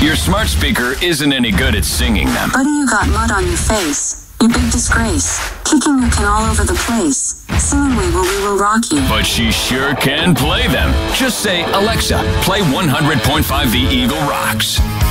Your smart speaker isn't any good at singing them. Buddy, you got mud on your face. You big disgrace. Kicking your can all over the place. Singing We Will Rock You. But she sure can play them. Just say, Alexa, play 100.5 The Eagle Rocks.